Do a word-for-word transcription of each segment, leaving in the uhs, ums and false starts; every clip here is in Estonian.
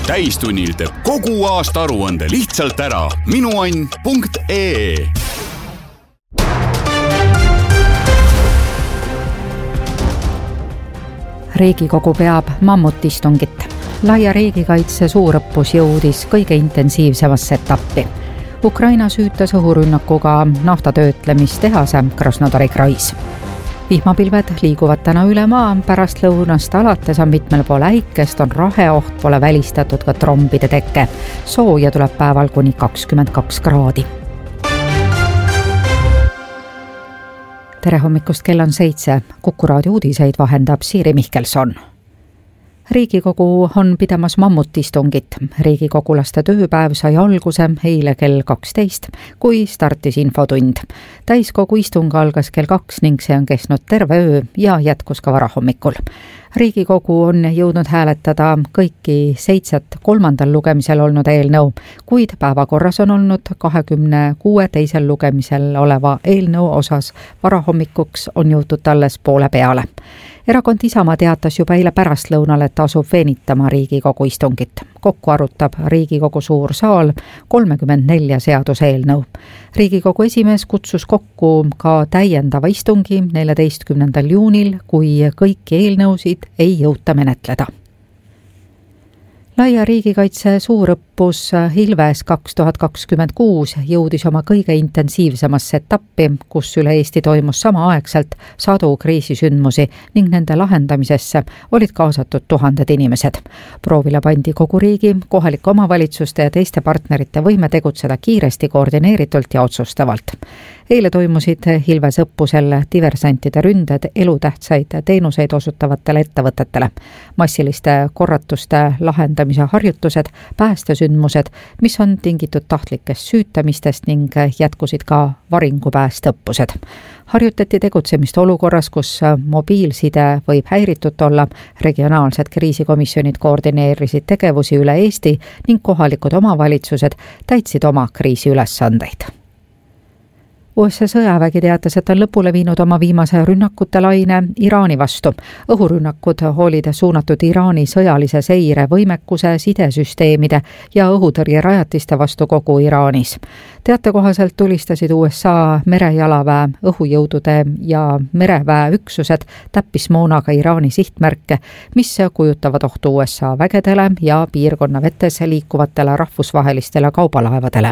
täistunnil teeb kogu aasta aruande lihtsalt ära. minuann punkt ee. Riigikogu peab mammutistungit. Laia riigikaitse suurõppus jõudis kõige intensiivsemasse etappi. Ukraina süütas õhurünnakuga naftatöötlemistehase Krasnodari krais. Vihmapilved liiguvad täna üle maa, pärast lõunast alates on mitmel pool äikest, on raheoht, pole välistatud ka trombide teke. Sooja tuleb päeval kuni kakskümmend kaks kraadi. Tere hommikust, kell on seitse. Kuku raadio uudiseid vahendab Siiri Mihkelson. Riigikogu on pidamas mammutistungit. Riigikogulaste tööpäev sai alguse eile kell kaksteist, kui startis infotund. Täiskogu istung algas kell kaks ning see on kestnud terve öö ja jätkus ka varahommikul. Riigikogu on jõudnud hääletada kõiki seitset kolmandal lugemisel olnud eelnõu, kuid päevakorras on olnud kahekümne kuue teisel lugemisel oleva eelnõu osas varahommikuks on jõutud alles poole peale. Erakond Isamaa teatas juba eile pärastlõunal, et asub venitama Riigikogu istungit. Kokku arutab Riigikogu suur saal kolmekümmend neli seaduseelnõu. Riigikogu esimees kutsus kokku ka täiendava istungi neljateistkümnendal juunil, kui kõiki eelnõusid ei jõuta menetleda. Laia riigikaitse suurõppus Ilves kaks tuhat kakskümmend kuus jõudis oma kõige intensiivsemasse etappi, kus üle Eesti toimus samaaegselt sadu kriisisündmusi ning nende lahendamisesse olid kaasatud tuhanded inimesed. Proovile pandi kogu riigi, kohalike omavalitsuste ja teiste partnerite võime tegutseda kiiresti, koordineeritult ja otsustavalt. Eile toimusid Ilves õppusel diversantide ründed elutähtsaid teenuseid osutavatele ettevõtetele, massiliste korratuste lahendamise harjutused, päästesündmused, mis on tingitud tahtlikest süütamistest ning jätkusid ka varingupäästeõppused. Harjutati tegutsemist olukorras, kus mobiilside võib häiritud olla, regionaalsed kriisikomisjonid koordineerisid tegevusi üle Eesti ning kohalikud omavalitsused täitsid oma kriisiülesandeid. U S A sõjavägi teatas, et on lõpule viinud oma viimase rünnakute laine Iraani vastu. Õhurünnakud olid suunatud Iraani sõjalise seire võimekuse, sidesüsteemide ja õhutõrjerajatiste vastu kogu Iraanis. Teate kohaselt tulistasid U S A merejalaväe, õhujõudude ja mereväe üksused täppismoonaga Iraani sihtmärke, mis kujutavad ohtu U S A vägedele ja piirkonna vetes liikuvatele rahvusvahelistele kaubalaevadele.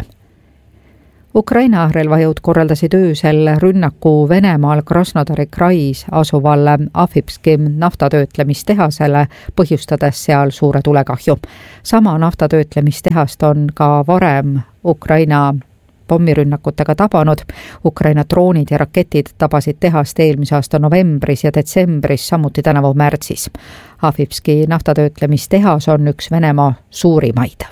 Ukraina relvajõud korraldasid öösel rünnaku Venemaal Krasnodari krais asuvale Afipski naftatöötlemistehasele, põhjustades seal suure tulekahju. Sama naftatöötlemistehast on ka varem Ukraina pommirünnakutega tabanud. Ukraina droonid ja raketid tabasid tehast eelmise aasta novembris ja detsembris, samuti tänavu märtsis. Afipski naftatöötlemistehas on üks Venemaa suurimaid.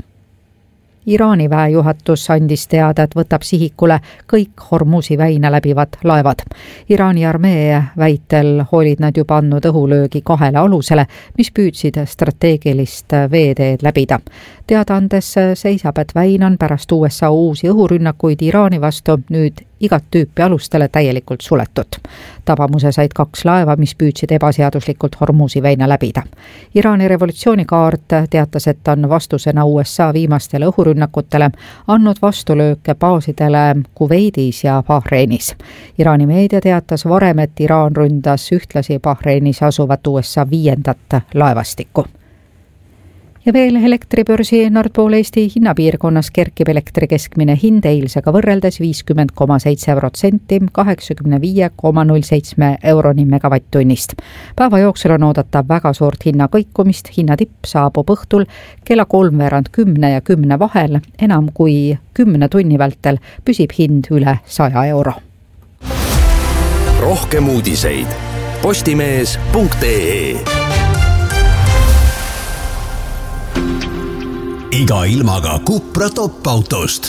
Iraani väejuhatus andis teada, et võtab sihikule kõik Hormuzi väina läbivad laevad. Iraani armee väitel olid nad juba andnud õhulöögi kahele alusele, mis püüdsid strateegilist veeteed läbida. Teadaandes seisab, et väin on pärast U S A uusi õhurünnakuid Iraani vastu nüüd igat tüüpi alustele täielikult suletud. Tabamuse said kaks laeva, mis püüdsid ebaseaduslikult Hormuzi väina läbida. Iraani revolutsioonikaart teatas, et on vastusena U S A viimastele õhurünnakutele andnud vastulööke baasidele Kuveidis ja Bahreinis. Iraani meedia teatas varem, et Iraan ründas ühtlasi Bahreinis asuvat U S A viiendat laevastikku. Ja veel elektribörsi Nordpool Eesti hinnapiirkonnas kerkib elektri keskmine hind eilsega võrreldes viiskümmend koma seitse protsenti kaheksakümmend viis koma null seitse euroni megavatt-tunnist. Päeva jooksul on oodata väga suurt hinnakõikumist, hinnatipp saabub õhtul kella kolmveerand kümne ja kümne vahel, enam kui kümne tunni vältel püsib hind üle saja euro. Rohkem uudiseid postimees punkt ee. Iga ilmaga Cupra top-autost.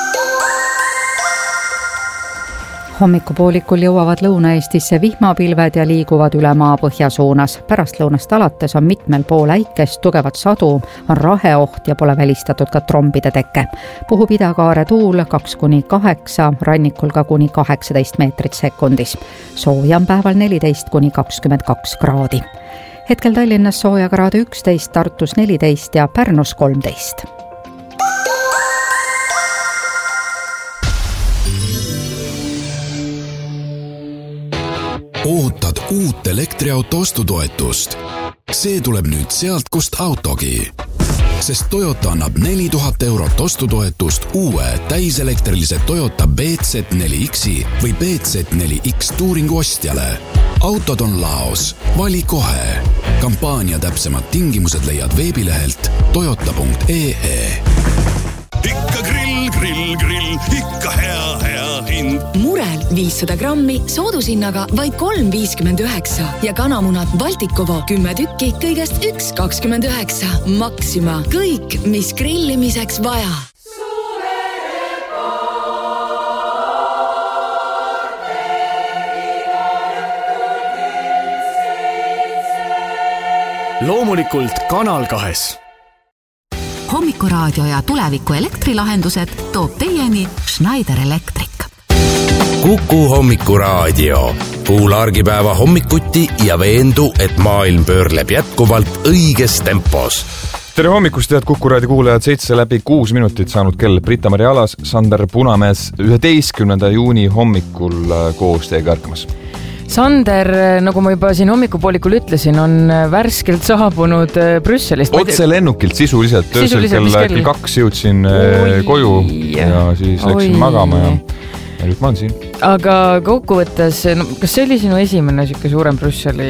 Hommikupoolikul jõuavad Lõuna-Eestisse vihmapilved ja liiguvad üle maa põhja suunas. Pärast lõunast alates on mitmel pool äikest, tugevat sadu, on raheoht ja pole välistatud ka trombide teke. Puhub idakaare tuul kaks kuni kaheksa, rannikul ka kuni kaheksateist meetrit sekundis. Sooja on päeval neliteist kuni kakskümmend kaks kraadi. hetkel Tallinnas soojakraade üksteist, Tartus neliteist ja Pärnus kolmteist. Ootad uut elektriauto ostutoetust? See tuleb nüüd sealt, kust autogi. Sest Toyota annab neli tuhat eurot ostutoetust uue täiselektrilise Toyota B Z neli X-i või B Z neli X Touringu ostjale. Autod on laos. Vali kohe. Kampaania täpsemad tingimused leiad veebilehelt toyota punkt ee ee. Ikka grill, grill, grill, ikka hea, hea hind. Murel viissada grammi soodushinnaga vaid kolm viiskümmend üheksa ja kanamunad Baltikovo kümme tükki kõigest üks kakskümmend üheksa. Maxima. Kõik, mis grillimiseks vaja. Loomulikult Kanal kahes. Hommikuraadio ja tuleviku elektrilahendused toob teieni Schneider Electric. Kuku Hommikuraadio. Kuula argipäeva hommikuti ja veendu, et maailm pöörleb jätkuvalt õiges tempos. Tere hommikust, head Kuku Raadio kuulajad, seitse läbi kuus minutit saanud kell. Brita-Mari Alas, Sander Punamees üheteistkümnenda juuni hommikul koos teiega ärkamas. Sander, nagu ma juba siin hommikupoolikul ütlesin, on värskelt saabunud Brüsselist. Otse lennukilt sisuliselt, töösel kell kaks jõudsin Oi. koju ja siis läksin Oi. magama ja, ja nüüd ma olen siin. Aga kokkuvõttes, no, kas see oli sinu esimene siuke suurem Brüsseli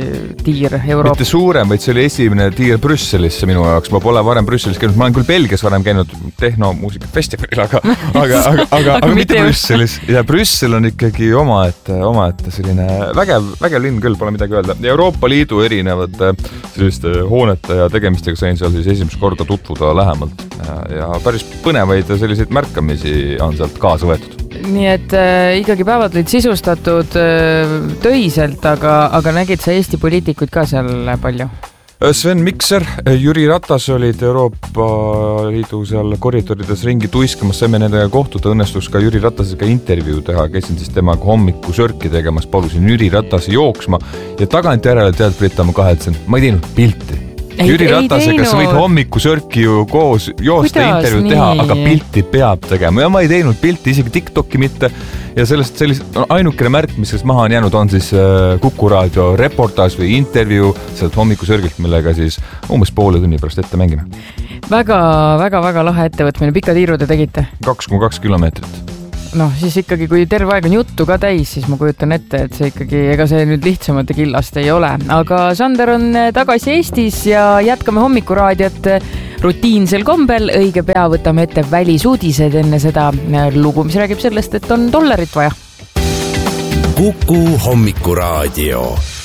tiir Euroopa? Mitte suurem, vaid see oli esimene tiir Brüsselisse minu jaoks. Ma pole varem Brüsselis käinud. Ma olen küll Belgias varem käinud tehnomuusikafestivalil, aga, aga, aga, aga, aga mitte Brüsselis. Ja Brüssel on ikkagi oma, et, oma, et selline vägev, vägev linn küll, pole midagi öelda. Euroopa Liidu erinevad selliste hoonete ja tegemistega sain seal siis esimest korda tutvuda lähemalt ja, ja päris põnevaid selliseid märkamisi on sealt kaasa võetud. Nii et äh, ikkagi päevad olid sisustatud äh, töiselt, aga, aga nägid sa Eesti poliitikuid ka seal palju? Sven Mikser, Jüri Ratas olid Euroopa Liidu seal koridorides ringi tuiskamas, saime nendega kohtuda, õnnestus ka Jüri Ratasega intervjuu teha, käisin siis temaga hommiku sörki tegemas, palusin Jüri Ratase jooksma ja tagantjärele tead Brita, ma kahetsen, ma ei teinud pilti. Ei, Jüri Ratasega sa võid hommiku sörki ju koos joosta intervjuud teha, aga pilti peab tegema. Ja ma ei teinud pilti, isegi TikToki mitte. Ja sellest sellist ainukene märk, mis sellest maha on jäänud, on siis Kuku Raadio reportaas või intervjuu sealt hommiku sörgilt, millega siis umbes poole tunni pärast ette mängime. Väga, väga, väga lahe ettevõtmine. Pika tiiru te tegite? kaks koma kaks kilomeetrit. Noh, siis ikkagi, kui terve aeg on juttu ka täis, siis ma kujutan ette, et see ikkagi, ega see nüüd lihtsamate killast ei ole. Aga Sander on tagasi Eestis ja jätkame hommikuraadiot rutiinsel kombel. Õige pea võtame ette välisuudised enne seda lugu, mis räägib sellest, et on dollarit vaja. Kuku Hommikuraadio.